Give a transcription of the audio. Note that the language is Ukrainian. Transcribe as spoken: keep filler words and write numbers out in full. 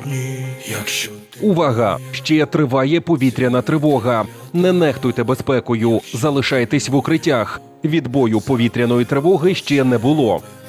дні, якщо ти... Увага! Ще триває повітряна тривога. Не нехтуйте безпекою, залишайтесь в укриттях. Відбою повітряної тривоги ще не було.